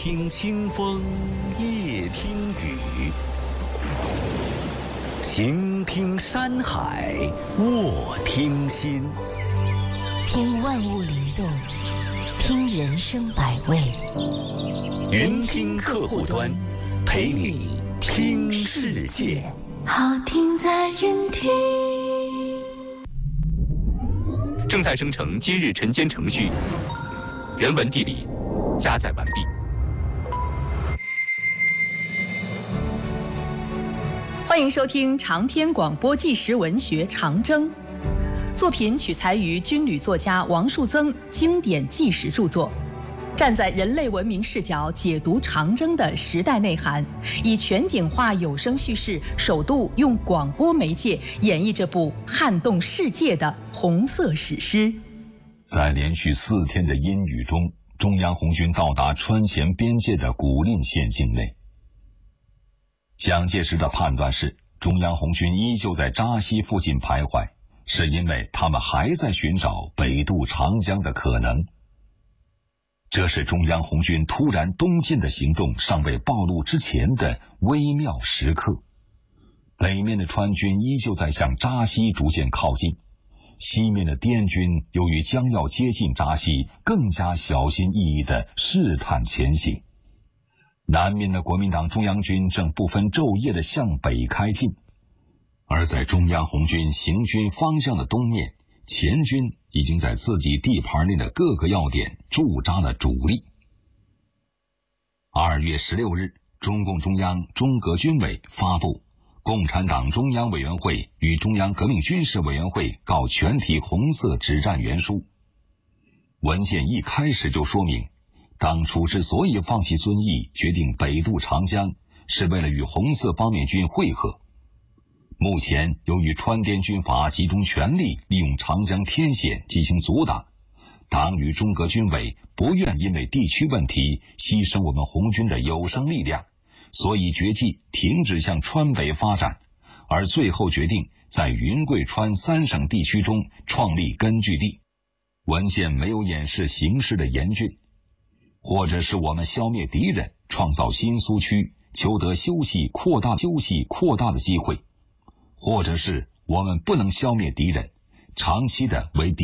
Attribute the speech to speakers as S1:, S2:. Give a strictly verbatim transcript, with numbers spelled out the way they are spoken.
S1: 听清风，夜听雨，行听山海，卧听心。
S2: 听万物灵动，听人生百味。
S1: 云听客户端，陪你听世界。
S2: 好听在云听。
S3: 正在生成今日晨间程序，人文地理加载完毕。
S4: 欢迎收听长篇广播纪实文学《长征》，作品取材于军旅作家王树增经典纪实著作，站在人类文明视角解读长征的时代内涵，以全景化有声叙事，首度用广播媒介演绎这部撼动世界的红色史诗。
S5: 在连续四天的阴雨中，中央红军到达川咸边界的古蔺县境内。蒋介石的判断是，中央红军依旧在扎西附近徘徊，是因为他们还在寻找北渡长江的可能。这是中央红军突然东进的行动尚未暴露之前的微妙时刻。北面的川军依旧在向扎西逐渐靠近，西面的滇军由于将要接近扎西，更加小心翼翼地试探前行。南面的国民党中央军正不分昼夜地向北开进，而在中央红军行军方向的东面，前军已经在自己地盘内的各个要点驻扎了主力。二月十六日，中共中央中革军委发布《共产党中央委员会与中央革命军事委员会告全体红色指战员书》。文件一开始就说明，当初之所以放弃遵义，决定北渡长江，是为了与红色方面军会合。目前由于川滇军阀集中全力利用长江天险进行阻挡，党与中革军委不愿因为地区问题牺牲我们红军的有生力量，所以决计停止向川北发展，而最后决定在云贵川三省地区中创立根据地。文献没有掩饰形势的严峻，或者是我们消灭敌人，创造新苏区，求得休息扩大休息扩大的机会，或者是我们不能消灭敌人，长期的为敌